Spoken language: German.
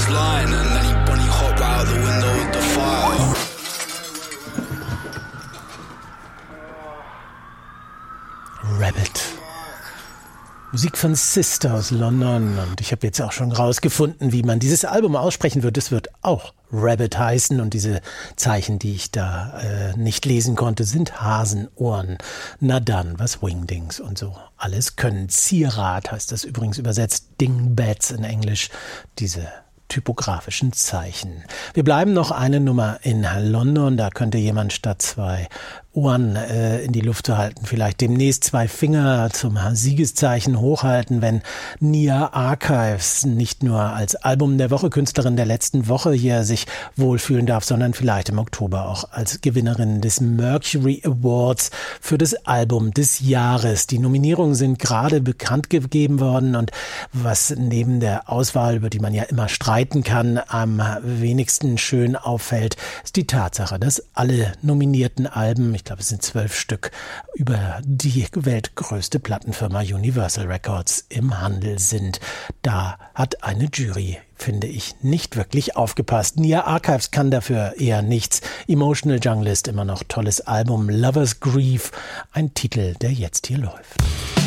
flying, and then he bunny hopped right out the window with the fire. Rabbit. Musik von Sister aus London, und ich habe jetzt auch schon rausgefunden, wie man dieses Album aussprechen wird. Es wird auch Rabbit heißen, und diese Zeichen, die ich da nicht lesen konnte, sind Hasenohren. Na dann, was Wingdings und so alles können. Zierat heißt das übrigens übersetzt, Dingbats in Englisch, diese typografischen Zeichen. Wir bleiben noch eine Nummer in London, da könnte jemand statt 2 Ohren in die Luft zu halten, vielleicht demnächst 2 Finger zum Siegeszeichen hochhalten, wenn Nia Archives nicht nur als Album der Woche, Künstlerin der letzten Woche hier sich wohlfühlen darf, sondern vielleicht im Oktober auch als Gewinnerin des Mercury Awards für das Album des Jahres. Die Nominierungen sind gerade bekannt gegeben worden, und was neben der Auswahl, über die man ja immer streiten kann, am wenigsten schön auffällt, ist die Tatsache, dass alle nominierten Alben, ich glaube es sind 12 Stück, über die weltgrößte Plattenfirma Universal Records im Handel sind. Da hat eine Jury, finde ich, nicht wirklich aufgepasst. Nia Archives kann dafür eher nichts. Emotional Junglist, immer noch tolles Album. Lover's Grief, ein Titel, der jetzt hier läuft.